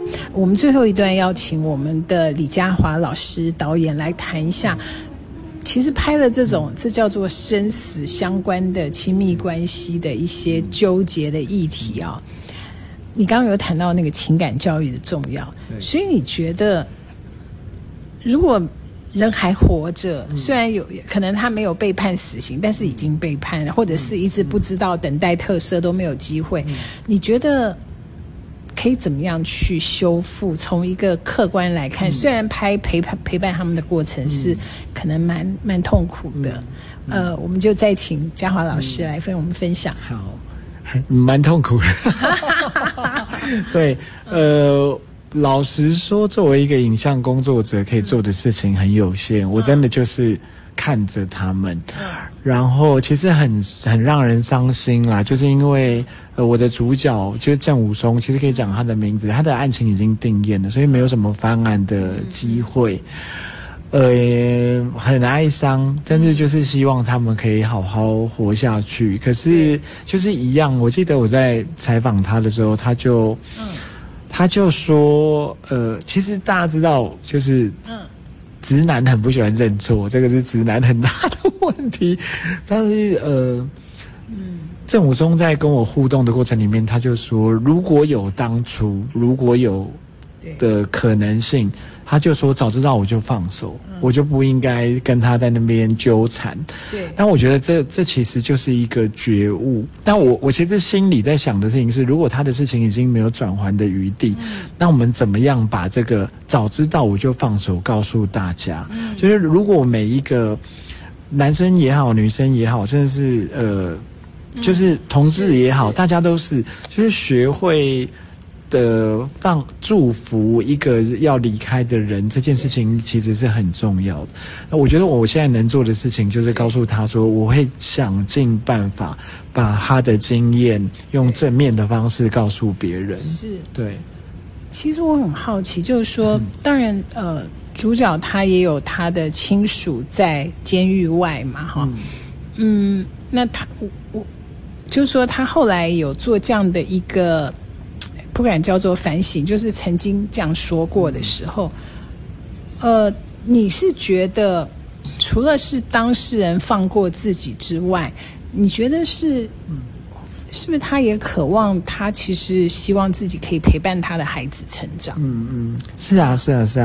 我们最后一段要请我们的李嘉华老师导演来谈一下，其实拍了这叫做生死相关的亲密关系的一些纠结的议题啊。你刚刚有谈到那个情感教育的重要，所以你觉得如果人还活着，虽然有可能他没有被判死刑，但是已经被判了，或者是一直不知道等待特赦都没有机会，你觉得可以怎么样去修复？从一个客观来看，虽然陪伴他们的过程是可能蛮痛苦的，我们就再请嘉华老师来我们分享。 好，蛮痛苦的。对，老实说，作为一个影像工作者，可以做的事情很有限。我真的就是看着他们，然后其实很让人伤心啦，就是因为我的主角就是郑武松，其实可以讲他的名字，他的案情已经定谳了，所以没有什么翻案的机会。很哀伤，但是就是希望他们可以好好活下去。可是就是一样，我记得我在采访他的时候，他就说，其实大家知道，就是直男很不喜欢认错，这个是直男很大的问题。但是郑武松在跟我互动的过程里面，他就说，如果有当初，如果有的可能性，他就说早知道我就放手，我就不应该跟他在那边纠缠。对，但我觉得这其实就是一个觉悟。但我其实心里在想的事情是，如果他的事情已经没有转圜的余地，那我们怎么样把这个早知道我就放手告诉大家？就是如果每一个男生也好，女生也好，甚至是就是同志也好，大家都是就是学会的祝福一个要离开的人，这件事情其实是很重要的。那我觉得我现在能做的事情就是告诉他说，我会想尽办法把他的经验用正面的方式告诉别人。是，对。 其实我很好奇，就是说，当然主角他也有他的亲属在监狱外嘛，哈，那我就是说他后来有做这样的一个。不敢叫做反省，就是曾经这样说过的时候，你是觉得除了是当事人放过自己之外，你觉得是不是他也渴望他其实希望自己可以陪伴他的孩子成长？ 是啊。